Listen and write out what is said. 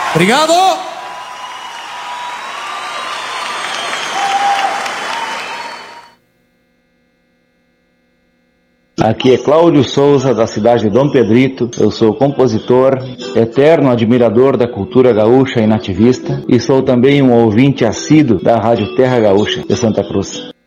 Obrigado! Aqui é Cláudio Souza, da cidade de Dom Pedrito. Eu sou compositor, eterno admirador da cultura gaúcha e nativista, e sou também um ouvinte assíduo da Rádio Terra Gaúcha de Santa Cruz.